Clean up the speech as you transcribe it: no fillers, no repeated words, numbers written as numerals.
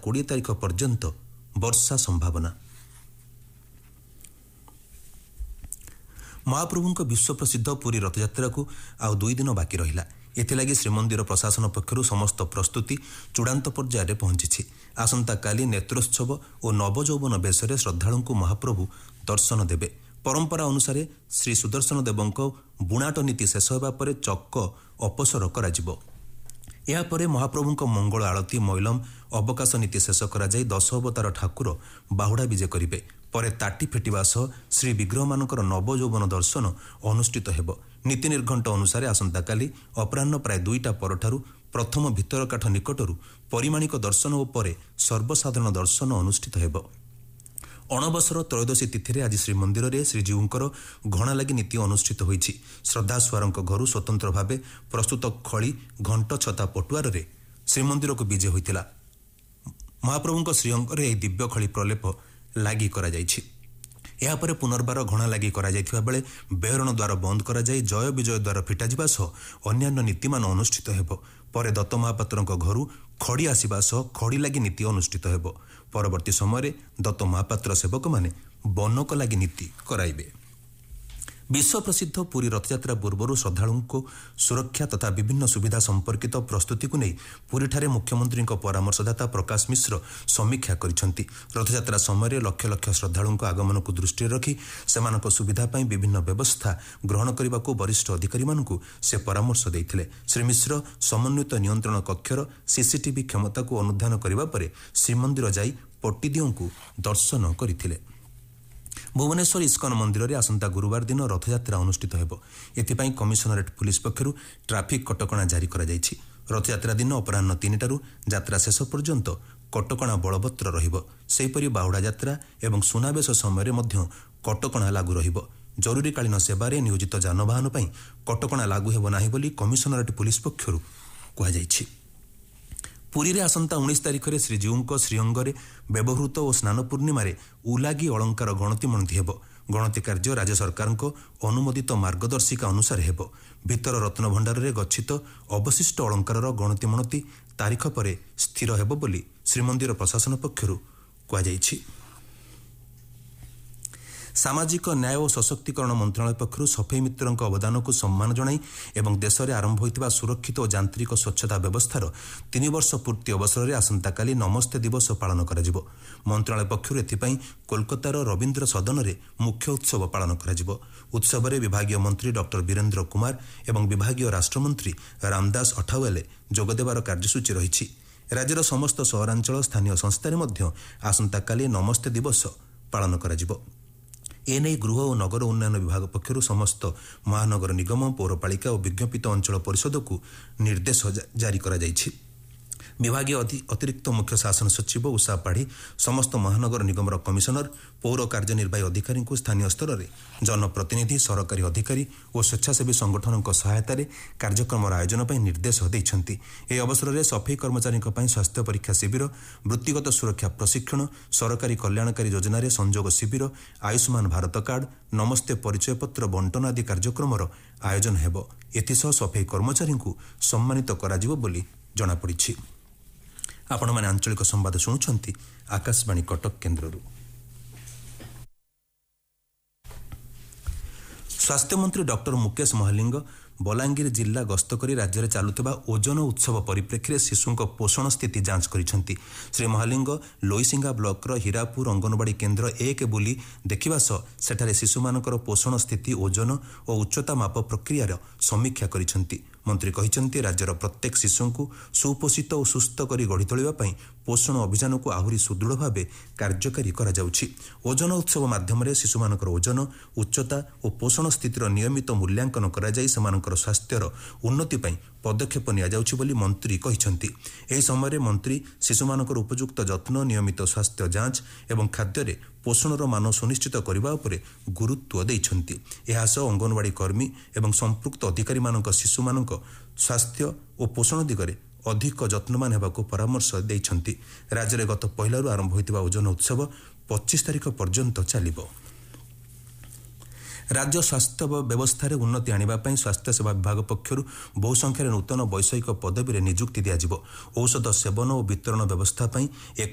20 ତାରିଖ ପର୍ଯ୍ୟନ୍ତ ବର୍ଷା ସମ୍ଭାବନା। ମହାପ୍ରଭୁଙ୍କ ବିଶ୍ୱପ୍ରସିଦ୍ଧ ପୁରୀ ରଥଯାତ୍ରାକୁ ଆଉ 2 ଦିନ ବାକି ରହିଲା। ଏଥିଲାଗି ଶ୍ରୀମନ୍ଦିର ପ୍ରଶାସନ ପକ୍ଷରୁ ସମସ୍ତ ପ୍ରସ୍ତୁତି ଚୂଡ଼ାନ୍ତ ପର୍ଯ୍ୟାୟରେ ପହଞ୍ଚିଛି। ଆସନ୍ତାକାଲି ନେତ୍ରୋତ୍ସବ ଓ ନବଯୌବନ ବେଶରେ ଶ୍ରଦ୍ଧାଳୁଙ୍କୁ ମହାପ୍ରଭୁ ଦର୍ଶନ ଦେବେ। ପରମ୍ପରା ଅନୁସାରେ ଶ୍ରୀ ସୁଦର୍ଶନ ଦେବଙ୍କ ବୁଣାଟ ନୀତି ଶେଷ ହେବା ପରେ ଚକ ଅପସର କରାଯିବ। ଏହାପରେ ମହାପ୍ରଭୁଙ୍କ ମଙ୍ଗଳ ଆଳତୀ ମୈଲମ ଅବକାଶ ନୀତି ଶେଷ କରାଯାଇ 10 ଅବତାର ଠାକୁର ବାହୁଡ଼ା ବିଜେ କରିବେ। ପରେ ତାଟି ଫିଟିବା ସହ ଶ୍ରୀ ବିଗ୍ରହମାନଙ୍କର ନବଯୌବନ ଦର୍ଶନ ଅନୁଷ୍ଠିତ ହେବ। ନୀତି ନିର୍ଘଣ୍ଟ ଅନୁସାରେ ଆସନ୍ତାକାଲି ଅପରାହ୍ନ ପ୍ରାୟ 2ଟା ପରଠାରୁ ପ୍ରଥମ ଭିତରକାଠ ନିକଟରୁ ପରିମାଣିକ ଦର୍ଶନ ଓ ପରେ ସର୍ବସାଧାରଣ ଦର୍ଶନ ଅନୁଷ୍ଠିତ ହେବ। ଅଣବସର ତ୍ରୟୋଦଶୀ ତିଥିରେ ଆଜି ଶ୍ରୀମନ୍ଦିରରେ ଶ୍ରୀଜୀଉଙ୍କର ଘଣାଲାଗି ନୀତି ଅନୁଷ୍ଠିତ ହୋଇଛି। ଶ୍ରଦ୍ଧାସୁଆରଙ୍କ ଘରୁ ସ୍ୱତନ୍ତ୍ର ଭାବେ ପ୍ରସ୍ତୁତ ଖଳି ଘଣ୍ଟ ଛତା ପଟୁଆରରେ ଶ୍ରୀମନ୍ଦିରକୁ ବିଜେ ହୋଇଥିଲା। ମହାପ୍ରଭୁଙ୍କ ଶ୍ରୀଅଙ୍ଗରେ ଏହି ଦିବ୍ୟ ଖଳି ପ୍ରଲେପ ଲାଗି କରାଯାଇଛି। ଏହାପରେ ପୁନର୍ବାର ଘଣା ଲାଗି କରାଯାଇଥିବା ବେଳେ ବେହରଣ ଦ୍ୱାର ବନ୍ଦ କରାଯାଇ ଜୟ ବିଜୟ ଦ୍ୱାର ଫିଟାଯିବା ସହ ଅନ୍ୟାନ୍ୟ ନୀତିମାନ ଅନୁଷ୍ଠିତ ହେବ। ପରେ ଦତ୍ତ ମହାପାତ୍ରଙ୍କ ଘରୁ ଖଡ଼ି ଆସିବା ସହ ଖଡ଼ି ଲାଗି ନୀତି ଅନୁଷ୍ଠିତ ହେବ। ପରବର୍ତ୍ତୀ ସମୟରେ ଦତ୍ତ ମହାପାତ୍ର ସେବକମାନେ ବନକ ଲାଗି ନୀତି କରାଇବେ। ବିଶ୍ୱପ୍ରସିଦ୍ଧ ପୁରୀ ରଥଯାତ୍ରା ପୂର୍ବରୁ ଶ୍ରଦ୍ଧାଳୁଙ୍କୁ ସୁରକ୍ଷା ତଥା ବିଭିନ୍ନ ସୁବିଧା ସମ୍ପର୍କିତ ପ୍ରସ୍ତୁତିକୁ ନେଇ ପୁରୀଠାରେ ମୁଖ୍ୟମନ୍ତ୍ରୀଙ୍କ ପରାମର୍ଶଦାତା ପ୍ରକାଶ ମିଶ୍ର ସମୀକ୍ଷା କରିଛନ୍ତି। ରଥଯାତ୍ରା ସମୟରେ ଲକ୍ଷ ଲକ୍ଷ ଶ୍ରଦ୍ଧାଳୁଙ୍କ ଆଗମନକୁ ଦୃଷ୍ଟିରେ ରଖି ସେମାନଙ୍କ ସୁବିଧା ପାଇଁ ବିଭିନ୍ନ ବ୍ୟବସ୍ଥା ଗ୍ରହଣ କରିବାକୁ ବରିଷ୍ଠ ଅଧିକାରୀମାନଙ୍କୁ ସେ ପରାମର୍ଶ ଦେଇଥିଲେ। ଶ୍ରୀ ମିଶ୍ର ସମନ୍ୱିତ ନିୟନ୍ତ୍ରଣ କକ୍ଷର ସିସିଟିଭି କ୍ଷମତାକୁ ଅନୁଧ୍ୟାନ କରିବା ପରେ ଶ୍ରୀମନ୍ଦିର ଯାଇ ପଟ୍ଟିଦିଅଙ୍କୁ ଦର୍ଶନ କରିଥିଲେ। ଭୁବନେଶ୍ୱର ଇସ୍କନ ମନ୍ଦିରରେ ଆସନ୍ତା ଗୁରୁବାର ଦିନ ରଥଯାତ୍ରା ଅନୁଷ୍ଠିତ ହେବ। ଏଥିପାଇଁ କମିଶନରେଟ୍ ପୁଲିସ୍ ପକ୍ଷରୁ ଟ୍ରାଫିକ୍ କଟକଣା ଜାରି କରାଯାଇଛି। ରଥଯାତ୍ରା ଦିନ ଅପରାହ୍ନ 3ଟାରୁ ଯାତ୍ରା ଶେଷ ପର୍ଯ୍ୟନ୍ତ କଟକଣା ବଳବତ୍ତର ରହିବ। ସେହିପରି ବାହୁଡ଼ା ଯାତ୍ରା ଏବଂ ସୁନାବେଶ ସମୟରେ ମଧ୍ୟ କଟକଣା ଲାଗୁ ରହିବ। ଜରୁରୀକାଳୀନ ସେବାରେ ନିୟୋଜିତ ଯାନବାହନ ପାଇଁ କଟକଣା ଲାଗୁ ହେବ ନାହିଁ ବୋଲି କମିଶନରେଟ୍ ପୁଲିସ୍ ପକ୍ଷରୁ କୁହାଯାଇଛି। ପୁରୀରେ ଆସନ୍ତା 19 ତାରିଖରେ ଶ୍ରୀଜୀଉଙ୍କ ଶ୍ରୀଅଙ୍ଗରେ ବ୍ୟବହୃତ ଓ ସ୍ନାନ ପୂର୍ଣ୍ଣିମାରେ ଉଲାଗି ଅଳଙ୍କାର ଗଣତି ମଣତି ହେବ। ଗଣତି କାର୍ଯ୍ୟ ରାଜ୍ୟ ସରକାରଙ୍କ ଅନୁମୋଦିତ ମାର୍ଗଦର୍ଶିକା ଅନୁସାରେ ହେବ। ଭିତର ରତ୍ନଭଣ୍ଡାରରେ ଗଚ୍ଛିତ ଅବଶିଷ୍ଟ ଅଳଙ୍କାରର ଗଣତି ମଣତି ତାରିଖ ପରେ ସ୍ଥିର ହେବ ବୋଲି ଶ୍ରୀମନ୍ଦିର ପ୍ରଶାସନ ପକ୍ଷରୁ କୁହାଯାଇଛି। ସାମାଜିକ ନ୍ୟାୟ ଓ ସଶକ୍ତିକରଣ ମନ୍ତ୍ରଣାଳୟ ପକ୍ଷରୁ ସଫେଇ ମିତ୍ରଙ୍କ ଅବଦାନକୁ ସମ୍ମାନ ଜଣାଇ ଏବଂ ଦେଶରେ ଆରମ୍ଭ ହୋଇଥିବା ସୁରକ୍ଷିତ ଓ ଯାନ୍ତ୍ରିକ ସ୍ୱଚ୍ଛତା ବ୍ୟବସ୍ଥାର 3 ବର୍ଷ ପୂର୍ତ୍ତି ଅବସରରେ ଆସନ୍ତାକାଲି ନମସ୍ତେ ଦିବସ ପାଳନ କରାଯିବ। ମନ୍ତ୍ରଣାଳୟ ପକ୍ଷରୁ ଏଥିପାଇଁ କୋଲକାତାର ରବୀନ୍ଦ୍ର ସଦନରେ ମୁଖ୍ୟ ଉତ୍ସବ ପାଳନ କରାଯିବ। ଉତ୍ସବରେ ବିଭାଗୀୟ ମନ୍ତ୍ରୀ ଡକ୍ଟର ବୀରେନ୍ଦ୍ର କୁମାର ଏବଂ ବିଭାଗୀୟ ରାଷ୍ଟ୍ରମନ୍ତ୍ରୀ ରାମଦାସ ଅଠାୱାଲେ ଯୋଗଦେବାର କାର୍ଯ୍ୟସୂଚୀ ରହିଛି। ରାଜ୍ୟର ସମସ୍ତ ସହରାଞ୍ଚଳ ସ୍ଥାନୀୟ ସଂସ୍ଥାରେ ମଧ୍ୟ ଆସନ୍ତାକାଲି ନମସ୍ତେ ଦିବସ ପାଳନ କରାଯିବ। ଏନେଇ ଗୃହ ଓ ନଗର ଉନ୍ନୟନ ବିଭାଗ ପକ୍ଷରୁ ସମସ୍ତ ମହାନଗର ନିଗମ ପୌରପାଳିକା ଓ ବିଜ୍ଞପିତ ଅଞ୍ଚଳ ପରିଷଦକୁ ନିର୍ଦ୍ଦେଶ ଜାରି କରାଯାଇଛି। ବିଭାଗୀୟ ଅତିରିକ୍ତ ମୁଖ୍ୟ ଶାସନ ସଚିବ ଉଷା ପାଢ଼ୀ ସମସ୍ତ ମହାନଗର ନିଗମର କମିଶନର ପୌର କାର୍ଯ୍ୟନିର୍ବାହୀ ଅଧିକାରୀଙ୍କୁ ସ୍ଥାନୀୟ ସ୍ତରରେ ଜନପ୍ରତିନିଧି ସରକାରୀ ଅଧିକାରୀ ଓ ସ୍ୱେଚ୍ଛାସେବୀ ସଂଗଠନଙ୍କ ସହାୟତାରେ କାର୍ଯ୍ୟକ୍ରମର ଆୟୋଜନ ପାଇଁ ନିର୍ଦ୍ଦେଶ ଦେଇଛନ୍ତି। ଏହି ଅବସରରେ ସଫେଇ କର୍ମଚାରୀଙ୍କ ପାଇଁ ସ୍ୱାସ୍ଥ୍ୟ ପରୀକ୍ଷା ଶିବିର, ବୃତ୍ତିଗତ ସୁରକ୍ଷା ପ୍ରଶିକ୍ଷଣ, ସରକାରୀ କଲ୍ୟାଣକାରୀ ଯୋଜନାରେ ସଂଯୋଗ ଶିବିର, ଆୟୁଷ୍ମାନ ଭାରତ କାର୍ଡ, ନମସ୍ତେ ପରିଚୟପତ୍ର ବଣ୍ଟନ ଆଦି କାର୍ଯ୍ୟକ୍ରମର ଆୟୋଜନ ହେବ। ଏଥିସହ ସଫେଇ କର୍ମଚାରୀଙ୍କୁ ସମ୍ମାନିତ କରାଯିବ ବୋଲି ଜଣାପଡ଼ିଛି। ଆପଣମାନେ ଆଞ୍ଚଳିକ ସମ୍ବାଦ ଶୁଣୁଛନ୍ତି ଆକାଶବାଣୀ କଟକ କେନ୍ଦ୍ରରୁ। ସ୍ୱାସ୍ଥ୍ୟମନ୍ତ୍ରୀ ଡକ୍ଟର ମୁକେଶ ମହାଲିଙ୍ଗ ବଲାଙ୍ଗୀର ଜିଲ୍ଲା ଗସ୍ତ କରି ରାଜ୍ୟରେ ଚାଲୁଥିବା ଓଜନ ଉତ୍ସବ ପରିପ୍ରେକ୍ଷୀରେ ଶିଶୁଙ୍କ ପୋଷଣ ସ୍ଥିତି ଯାଞ୍ଚ କରିଛନ୍ତି। ଶ୍ରୀ ମହାଲିଙ୍ଗ ଲୋଇସିଙ୍ଗା ବ୍ଲକର ହୀରାପୁର ଅଙ୍ଗନବାଡି କେନ୍ଦ୍ର 1 ବୁଲି ଦେଖିବା ସହ ସେଠାରେ ଶିଶୁମାନଙ୍କର ପୋଷଣ ସ୍ଥିତି, ଓଜନ ଓ ଉଚ୍ଚତା ମାପ ପ୍ରକ୍ରିୟାର ସମୀକ୍ଷା କରିଛନ୍ତି। ମନ୍ତ୍ରୀ କହିଛନ୍ତି ରାଜ୍ୟର ପ୍ରତ୍ୟେକ ଶିଶୁଙ୍କୁ ସୁପୋଷିତ ଓ ସୁସ୍ଥ କରି ଗଢ଼ି ତୋଳିବା ପାଇଁ ପୋଷଣ ଅଭିଯାନକୁ ଆହୁରି ସୁଦୃଢ଼ ଭାବେ କାର୍ଯ୍ୟକାରୀ କରାଯାଉଛି। ଓଜନ ଉତ୍ସବ ମାଧ୍ୟମରେ ଶିଶୁମାନଙ୍କର ଓଜନ, ଉଚ୍ଚତା ଓ ପୋଷଣ ସ୍ଥିତିର ନିୟମିତ ମୂଲ୍ୟାଙ୍କନ କରାଯାଇ ସେମାନଙ୍କର ସ୍ୱାସ୍ଥ୍ୟର ଉନ୍ନତି ପାଇଁ ପଦକ୍ଷେପ ନିଆଯାଉଛି ବୋଲି ମନ୍ତ୍ରୀ କହିଛନ୍ତି। ଏହି ସମୟରେ ମନ୍ତ୍ରୀ ଶିଶୁମାନଙ୍କର ଉପଯୁକ୍ତ ଯତ୍ନ, ନିୟମିତ ସ୍ୱାସ୍ଥ୍ୟ ଯାଞ୍ଚ ଏବଂ ଖାଦ୍ୟରେ ପୋଷଣର ମାନ ସୁନିଶ୍ଚିତ କରିବା ଉପରେ ଗୁରୁତ୍ୱ ଦେଇଛନ୍ତି। ଏହା ସହ ଅଙ୍ଗନବାଡି କର୍ମୀ ଏବଂ ସମ୍ପୃକ୍ତ ଅଧିକାରୀମାନଙ୍କ ଶିଶୁମାନଙ୍କ ସ୍ୱାସ୍ଥ୍ୟ ଓ ପୋଷଣ ଦିଗରେ ଅଧିକ ଯତ୍ନବାନ ହେବାକୁ ପରାମର୍ଶ ଦେଇଛନ୍ତି। ରାଜ୍ୟରେ ଗତ ପହିଲାରୁ ଆରମ୍ଭ ହୋଇଥିବା ଓଜନ ଉତ୍ସବ 25 ତାରିଖ ପର୍ଯ୍ୟନ୍ତ ଚାଲିବ। ରାଜ୍ୟ ସ୍ୱାସ୍ଥ୍ୟ ବ୍ୟବସ୍ଥାରେ ଉନ୍ନତି ଆଣିବା ପାଇଁ ସ୍ୱାସ୍ଥ୍ୟସେବା ବିଭାଗ ପକ୍ଷରୁ ବହୁ ସଂଖ୍ୟାରେ ନୂତନ ବୈଷୟିକ ପଦବୀରେ ନିଯୁକ୍ତି ଦିଆଯିବ। ଔଷଧ ସେବନ ଓ ବିତରଣ ବ୍ୟବସ୍ଥା ପାଇଁ